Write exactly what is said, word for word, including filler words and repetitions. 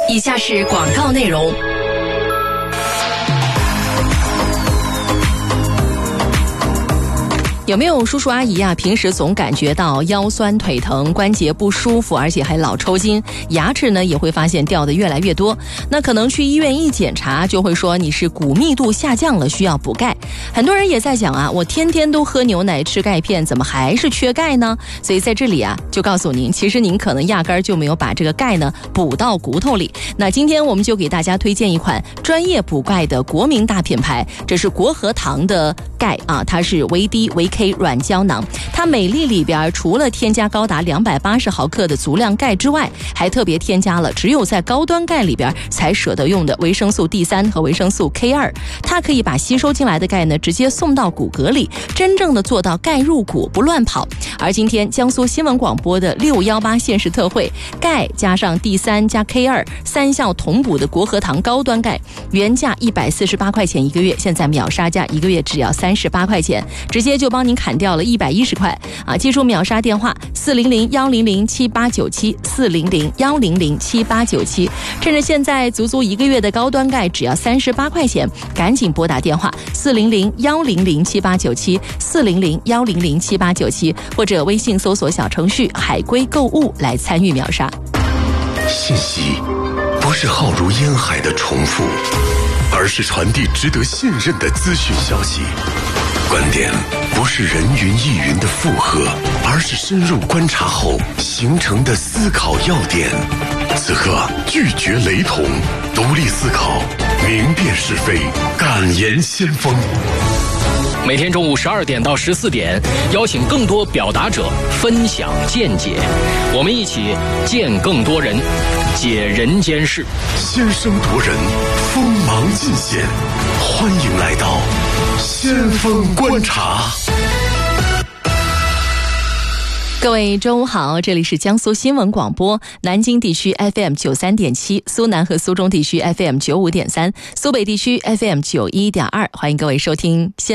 以下是广告内容。有没有叔叔阿姨啊，平时总感觉到腰酸腿疼，关节不舒服，而且还老抽筋，牙齿呢也会发现掉的越来越多，那可能去医院一检查就会说你是骨密度下降了，需要补钙。很多人也在讲啊，我天天都喝牛奶吃钙片，怎么还是缺钙呢？所以在这里啊就告诉您，其实您可能压根儿就没有把这个钙呢补到骨头里。那今天我们就给大家推荐一款专业补钙的国民大品牌，这是国和堂的钙啊，它是维 D 维 K 软胶囊，它每粒里边除了添加高达两百八十毫克的足量钙之外，还特别添加了只有在高端钙里边才舍得用的维生素 D 三 和维生素 K 二， 它可以把吸收进来的钙呢直接送到骨骼里，真正的做到钙入骨不乱跑。而今天江苏新闻广播的六一八限时特惠，钙加上 D 三 加 K 二 三效同补的国和堂高端钙，原价一百四十八块钱一个月，现在秒杀价一个月只要三十八块钱，直接就帮您砍掉了一百一十块啊！记住秒杀电话四零零一零零七八九七 四零零一零零七八九七，趁着现在足足一个月的高端钙只要三十八块钱，赶紧拨打电话四零零一零零七八九七 四零零一零零七八九七，或者微信搜索小程序海龟购物来参与秒杀。 信息不是浩如烟海的重复，而是传递值得信任的资讯消息。观点不是人云亦云的附和，而是深入观察后形成的思考要点。此刻拒绝雷同，独立思考，明辨是非，敢言先锋。 每天中午十二点到十四点，邀请更多表达者分享见解，我们一起见更多人，解人间事， 先声夺人，锋芒尽显。欢迎来到先锋观察。 各位中午好，这里是江苏新闻广播，南京地区 F M 九十三点七， 苏南和苏中地区 F M 九十五点三， 苏北地区 F M 九十一点二， 欢迎各位收听。